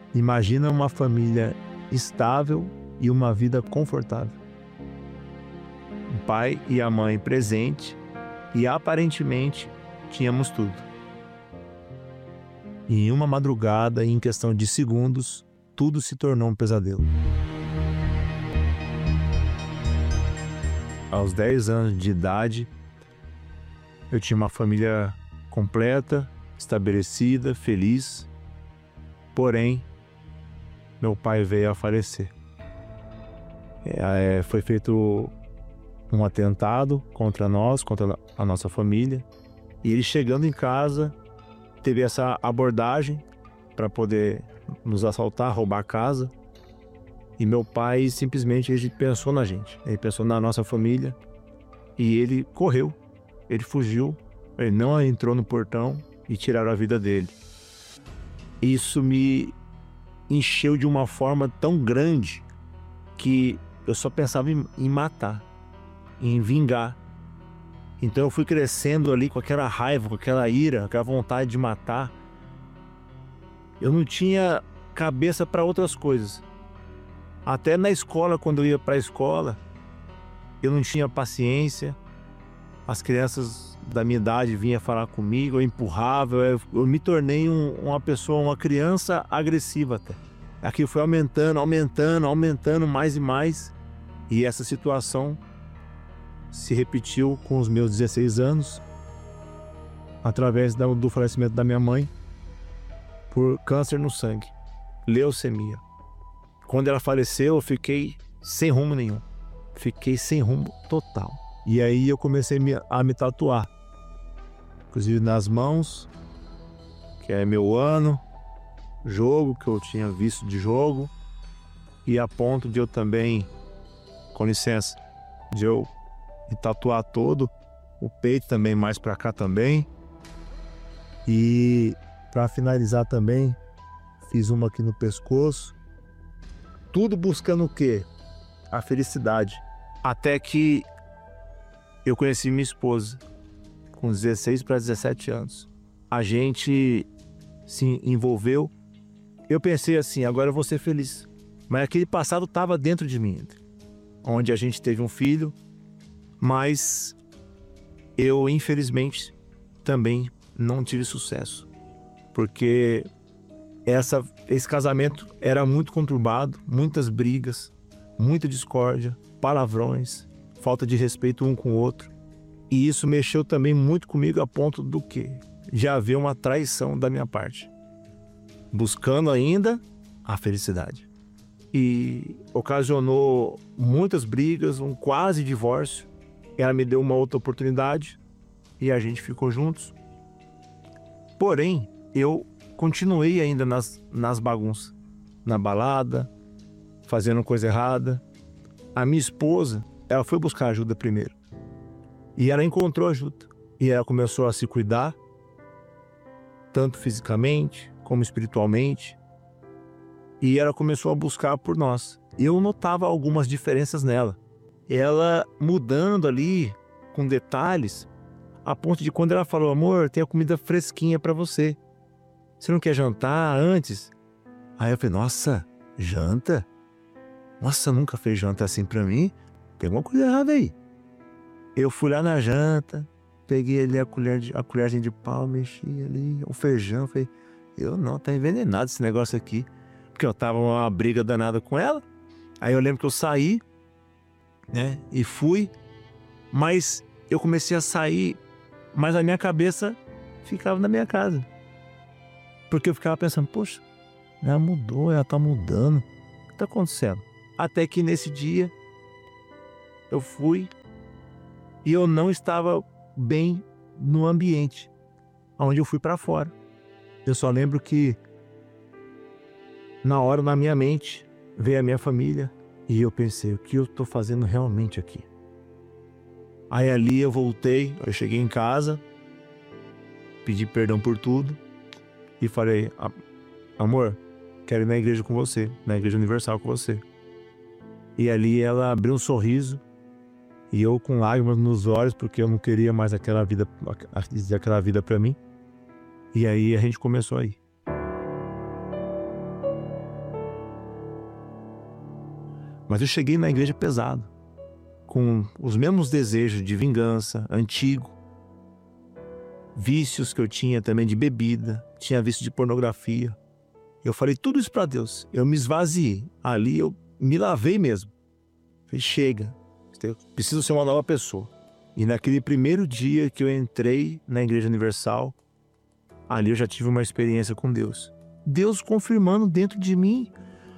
Imagina uma família estável e uma vida confortável. O pai e a mãe presente e aparentemente tínhamos tudo. E em uma madrugada, em questão de segundos, tudo se tornou um pesadelo. Aos 10 anos de idade, eu tinha uma família completa, estabelecida, feliz. Porém, meu pai veio a falecer. Foi feito um atentado contra nós, contra a nossa família. E ele, chegando em casa, teve essa abordagem para poder nos assaltar, roubar a casa. E meu pai simplesmente ele pensou na gente, ele pensou na nossa família e ele correu, ele fugiu, ele não entrou no portão e tiraram a vida dele. Isso me encheu de uma forma tão grande que eu só pensava em matar, em vingar. Então eu fui crescendo ali com aquela raiva, com aquela ira, com aquela vontade de matar. Eu não tinha cabeça para outras coisas. Até na escola, quando eu ia para a escola, eu não tinha paciência. As crianças da minha idade vinham falar comigo, eu empurrava, eu me tornei uma criança agressiva até. Aquilo foi aumentando mais e mais. E essa situação se repetiu com os meus 16 anos, através do falecimento da minha mãe, por câncer no sangue, leucemia. Quando ela faleceu, eu fiquei sem rumo nenhum. Fiquei sem rumo total. E aí eu comecei a me tatuar. Inclusive nas mãos, que é meu ano, jogo que eu tinha visto de jogo. E a ponto de eu também, com licença, de eu me tatuar todo. O peito também, mais pra cá também. E pra finalizar também, fiz uma aqui no pescoço. Tudo buscando o quê? A felicidade. Até que eu conheci minha esposa, com 16 para 17 anos. A gente se envolveu. Eu pensei assim, agora eu vou ser feliz. Mas aquele passado estava dentro de mim, onde a gente teve um filho, mas eu, infelizmente, também não tive sucesso. Porque esse casamento era muito conturbado, muitas brigas, muita discórdia, palavrões, falta de respeito um com o outro. E isso mexeu também muito comigo a ponto do quê? De haver uma traição da minha parte. Buscando ainda a felicidade. E ocasionou muitas brigas, um quase divórcio. Ela me deu uma outra oportunidade e a gente ficou juntos. Porém, eu continuei ainda nas bagunças, na balada, fazendo coisa errada. A minha esposa, ela foi buscar ajuda primeiro. E ela encontrou ajuda. E ela começou a se cuidar, tanto fisicamente como espiritualmente. E ela começou a buscar por nós. Eu notava algumas diferenças nela. Ela mudando ali, com detalhes, a ponto de quando ela falou, amor, tem a comida fresquinha para você. Você não quer jantar antes? Aí eu falei, nossa, janta? Nossa, nunca fez janta assim pra mim? Tem alguma coisa errada aí. Eu fui lá na janta, peguei ali a colherzinha de pau, mexi ali, o feijão, falei, tá envenenado esse negócio aqui. Porque eu tava uma briga danada com ela. Aí eu lembro que eu saí, né, e fui, mas eu comecei a sair, mas a minha cabeça ficava na minha casa. Porque eu ficava pensando, poxa, ela mudou, ela tá mudando, o que tá acontecendo? Até que nesse dia, eu fui e eu não estava bem no ambiente, onde eu fui para fora. Eu só lembro que, na hora, na minha mente, veio a minha família e eu pensei, o que eu tô fazendo realmente aqui? Aí ali eu voltei, eu cheguei em casa, pedi perdão por tudo e falei, amor, quero ir na igreja com você, na Igreja Universal com você. E ali ela abriu um sorriso e eu com lágrimas nos olhos, porque eu não queria mais aquela vida para mim. E aí a gente começou aí. Mas eu cheguei na igreja pesado, com os mesmos desejos de vingança, antigo, vícios que eu tinha também de bebida, tinha vício de pornografia. Eu falei tudo isso para Deus, eu me esvaziei, ali eu me lavei mesmo. Falei, chega, eu preciso ser uma nova pessoa. E naquele primeiro dia que eu entrei na Igreja Universal, ali eu já tive uma experiência com Deus. Deus confirmando dentro de mim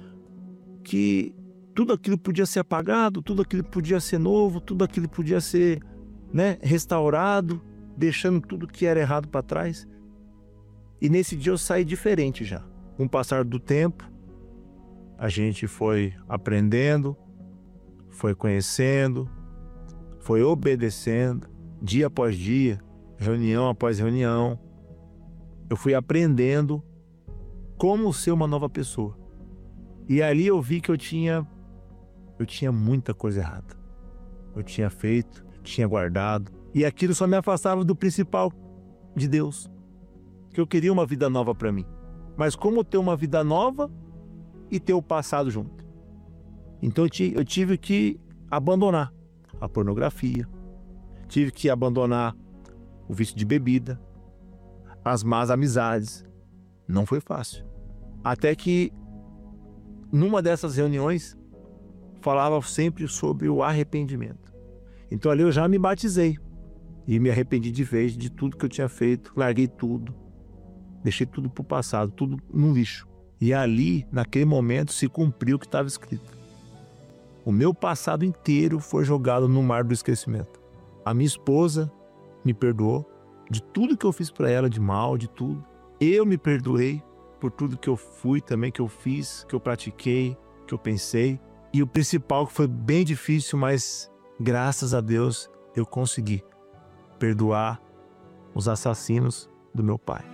que tudo aquilo podia ser apagado, tudo aquilo podia ser novo, tudo aquilo podia ser, restaurado, deixando tudo que era errado para trás. E nesse dia eu saí diferente já. Com o passar do tempo, a gente foi aprendendo, foi conhecendo, foi obedecendo, dia após dia, reunião após reunião. Eu fui aprendendo como ser uma nova pessoa. E ali eu vi que eu tinha muita coisa errada. Eu tinha feito, tinha guardado. E aquilo só me afastava do principal, de Deus. Que eu queria uma vida nova para mim. Mas como ter uma vida nova e ter o passado junto? Então eu tive que abandonar a pornografia. Tive que abandonar o vício de bebida, as más amizades. Não foi fácil. Até que numa dessas reuniões falava sempre sobre o arrependimento. Então ali eu já me batizei e me arrependi de vez de tudo que eu tinha feito. Larguei tudo, deixei tudo para o passado, tudo no lixo. E ali, naquele momento, se cumpriu o que estava escrito. O meu passado inteiro foi jogado no mar do esquecimento. A minha esposa me perdoou de tudo que eu fiz para ela, de mal, de tudo. Eu me perdoei por tudo que eu fui também, que eu fiz, que eu pratiquei, que eu pensei. E o principal, que foi bem difícil, mas graças a Deus eu consegui perdoar os assassinos do meu pai.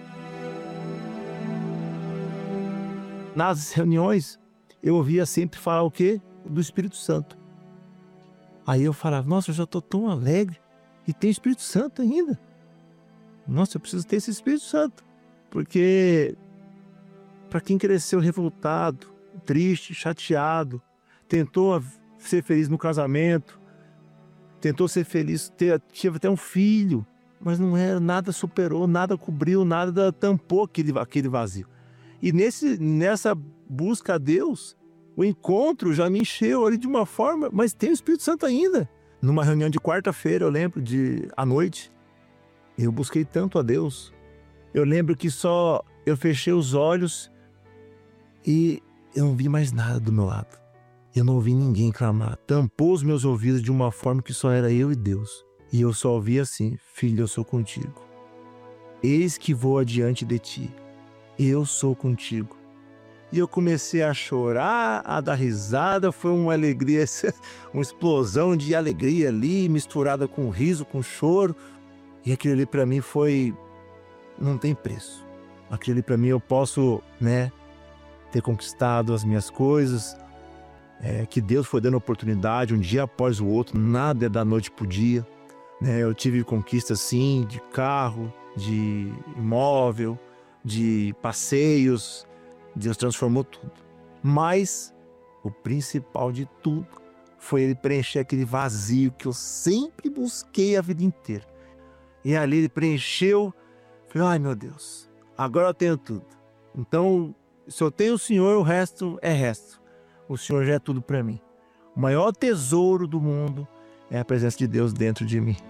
Nas reuniões, eu ouvia sempre falar o quê? Do Espírito Santo. Aí eu falava, nossa, eu já estou tão alegre e tem Espírito Santo ainda. Nossa, eu preciso ter esse Espírito Santo. Porque para quem cresceu revoltado, triste, chateado, tentou ser feliz no casamento, tentou ser feliz, tive até um filho, mas não era, nada superou, nada cobriu, nada tampou aquele vazio. E nessa busca a Deus, o encontro já me encheu ali de uma forma, mas tem o Espírito Santo ainda. Numa reunião de quarta-feira, eu lembro, à noite, eu busquei tanto a Deus. Eu lembro que só eu fechei os olhos e eu não vi mais nada do meu lado. Eu não ouvi ninguém clamar. Tampou os meus ouvidos de uma forma que só era eu e Deus. E eu só ouvi assim, filho, eu sou contigo. Eis que vou adiante de ti. Eu sou contigo. E eu comecei a chorar, a dar risada. Foi uma alegria, uma explosão de alegria ali, misturada com riso, com choro. E aquilo ali para mim não tem preço. Aquilo ali para mim eu posso, ter conquistado as minhas coisas, que Deus foi dando oportunidade um dia após o outro, nada é da noite pro dia. Eu tive conquistas sim, de carro, de imóvel, de passeios. Deus transformou tudo. Mas o principal de tudo foi Ele preencher aquele vazio que eu sempre busquei a vida inteira. E ali Ele preencheu. Falei, ai meu Deus, agora eu tenho tudo. Então, se eu tenho o Senhor, o resto é resto. O Senhor já é tudo para mim. O maior tesouro do mundo é a presença de Deus dentro de mim.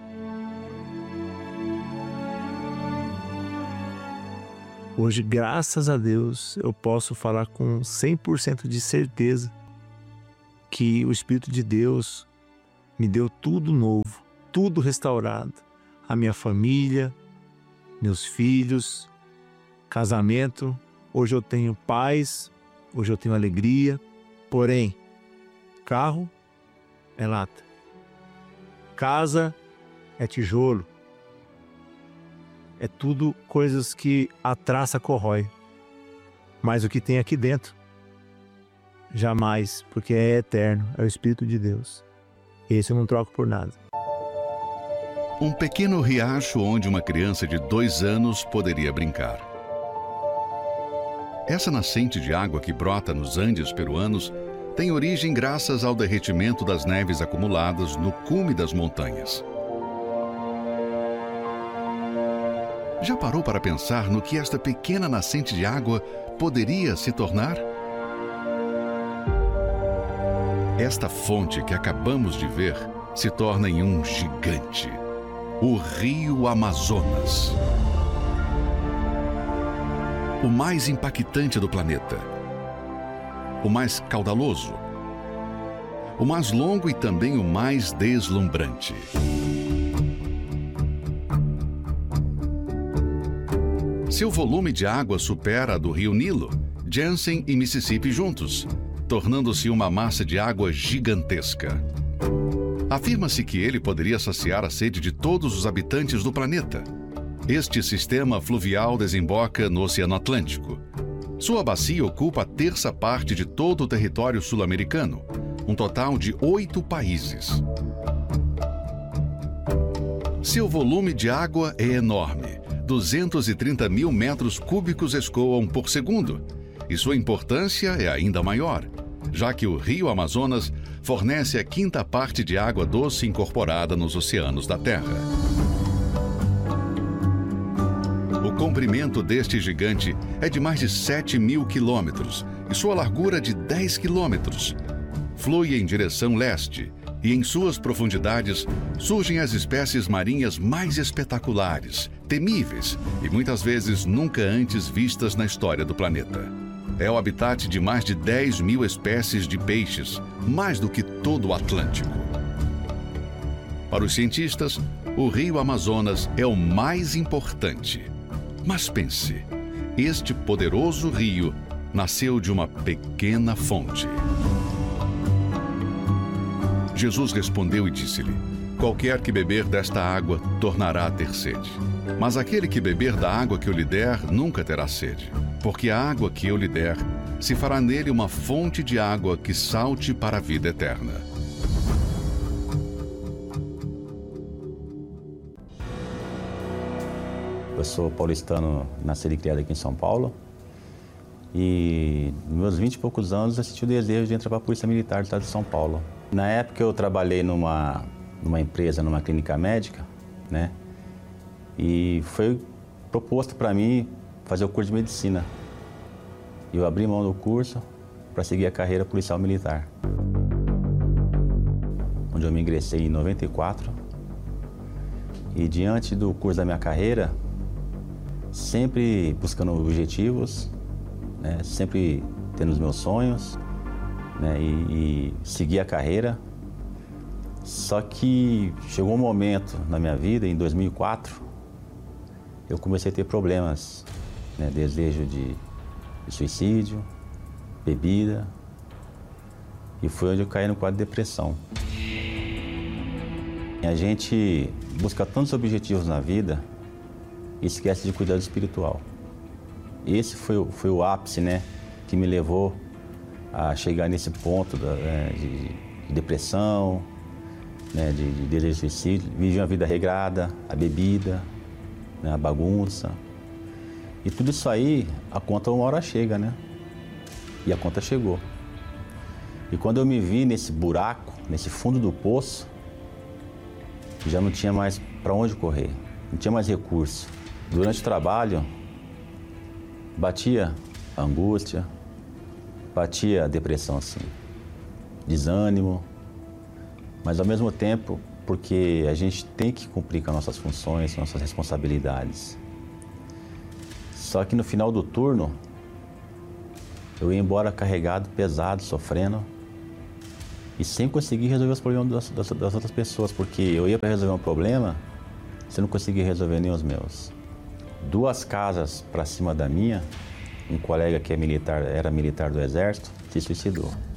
Hoje, graças a Deus, eu posso falar com 100% de certeza que o Espírito de Deus me deu tudo novo, tudo restaurado. A minha família, meus filhos, casamento. Hoje eu tenho paz, hoje eu tenho alegria. Porém, carro é lata, casa é tijolo. É tudo coisas que a traça corrói. Mas o que tem aqui dentro, jamais, porque é eterno, é o Espírito de Deus. Esse eu não troco por nada. Um pequeno riacho onde uma criança de 2 anos poderia brincar. Essa nascente de água que brota nos Andes peruanos tem origem graças ao derretimento das neves acumuladas no cume das montanhas. Já parou para pensar no que esta pequena nascente de água poderia se tornar? Esta fonte que acabamos de ver se torna em um gigante, o Rio Amazonas. O mais impactante do planeta, o mais caudaloso, o mais longo e também o mais deslumbrante. Seu volume de água supera a do Rio Nilo, Jansen e Mississippi juntos, tornando-se uma massa de água gigantesca. Afirma-se que ele poderia saciar a sede de todos os habitantes do planeta. Este sistema fluvial desemboca no Oceano Atlântico. Sua bacia ocupa a terça parte de todo o território sul-americano, um total de 8 países. Seu volume de água é enorme. 230 mil metros cúbicos escoam por segundo, e sua importância é ainda maior, já que o Rio Amazonas fornece a quinta parte de água doce incorporada nos oceanos da Terra. O comprimento deste gigante é de mais de 7.000 quilômetros e sua largura de 10 quilômetros. Flui em direção leste e em suas profundidades surgem as espécies marinhas mais espetaculares, temíveis e muitas vezes nunca antes vistas na história do planeta. É o habitat de mais de 10 mil espécies de peixes, mais do que todo o Atlântico. Para os cientistas, o Rio Amazonas é o mais importante. Mas pense, este poderoso rio nasceu de uma pequena fonte. Jesus respondeu e disse-lhe: qualquer que beber desta água tornará a ter sede. Mas aquele que beber da água que eu lhe der nunca terá sede, porque a água que eu lhe der se fará nele uma fonte de água que salte para a vida eterna. Eu sou paulistano, nascido e criado aqui em São Paulo. E nos meus 20 e poucos anos eu senti o desejo de entrar para a Polícia Militar do Estado de São Paulo. Na época eu trabalhei numa empresa, numa clínica médica, né? E foi proposto para mim fazer o curso de medicina. Eu abri mão do curso para seguir a carreira policial militar, onde eu me ingressei em 94. E diante do curso da minha carreira, sempre buscando objetivos, né? Sempre tendo os meus sonhos, né? E seguir a carreira. Só que chegou um momento na minha vida, em 2004, eu comecei a ter problemas, né? Desejo de suicídio, bebida, e foi onde eu caí no quadro de depressão. E a gente busca tantos objetivos na vida e esquece de cuidar do espiritual. Esse foi o ápice, né, que me levou a chegar nesse ponto de depressão, né, de desejo de suicídio. Vivi uma vida regrada, a bebida, né, a bagunça. E tudo isso aí, a conta uma hora chega, né? E a conta chegou. E quando eu me vi nesse buraco, nesse fundo do poço, já não tinha mais para onde correr, não tinha mais recurso. Durante o trabalho, batia a angústia, batia a depressão, assim, desânimo, mas ao mesmo tempo, porque a gente tem que cumprir com as nossas funções, com as nossas responsabilidades. Só que no final do turno, eu ia embora carregado, pesado, sofrendo, e sem conseguir resolver os problemas das outras pessoas, porque eu ia para resolver um problema, você não conseguia resolver nem os meus. 2 casas para cima da minha, um colega que era militar do Exército, se suicidou.